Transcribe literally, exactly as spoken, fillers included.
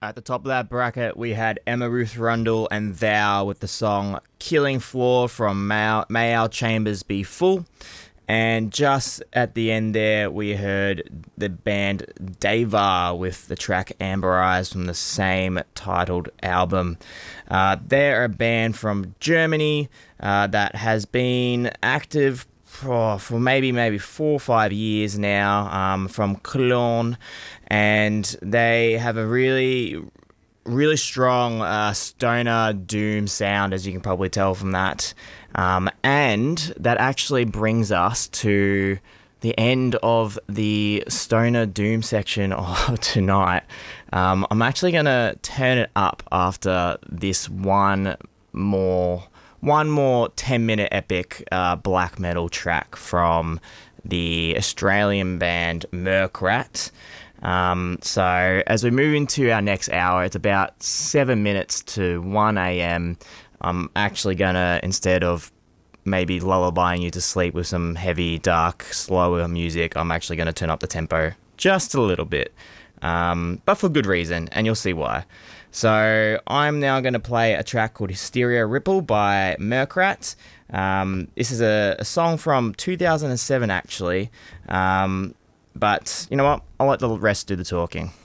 At the top of that bracket, we had Emma Ruth Rundle and Thou with the song Killing Floor from May, May Our Chambers Be Full. And just at the end there, we heard the band Deva with the track Amber Eyes from the same titled album. Uh, they're a band from Germany uh, that has been active for, for maybe maybe four or five years now, um, from Cologne, and they have a really really strong uh, stoner doom sound, as you can probably tell from that. Um, and that actually brings us to the end of the stoner doom section of tonight. Um, I'm actually going to turn it up after this one more one more ten minute epic uh, black metal track from the Australian band Murkrat. Um, so as we move into our next hour, it's about seven minutes to one a.m. I'm actually going to, instead of maybe lullabying you to sleep with some heavy, dark, slower music, I'm actually going to turn up the tempo just a little bit, um, but for good reason, and you'll see why. So I'm now going to play a track called Hysteria Ripple by Murkrat. Um, this is a, a song from two thousand seven, actually, um, but you know what? I'll let the rest do the talking.